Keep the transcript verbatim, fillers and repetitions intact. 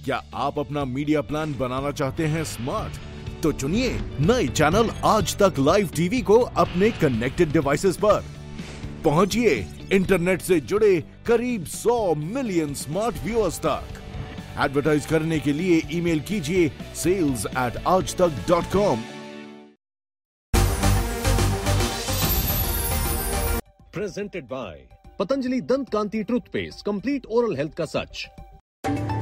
क्या आप अपना मीडिया प्लान बनाना चाहते हैं स्मार्ट? तो चुनिए नए चैनल आज तक लाइव टीवी को अपने कनेक्टेड डिवाइसेस पर। पहुंचिए इंटरनेट से जुड़े करीब सौ मिलियन स्मार्ट व्यूअर्स तक। एडवर्टाइज करने के लिए ईमेल कीजिए सेल्स एट आज तक dot com. Presented by Patanjali दंत कांति टूथपेस्ट, कंप्लीट ओरल हेल्थ का सच।